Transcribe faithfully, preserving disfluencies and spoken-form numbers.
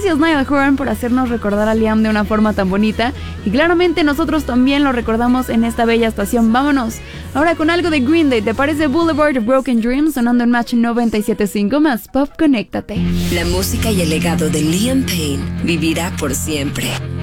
Gracias Niall Horan por hacernos recordar a Liam de una forma tan bonita. Y claramente nosotros también lo recordamos en esta bella estación. Vámonos ahora con algo de Green Day. ¿Te parece Boulevard of Broken Dreams? Sonando en Match noventa y siete punto cinco más Pop, conéctate. La música y el legado de Liam Payne vivirá por siempre.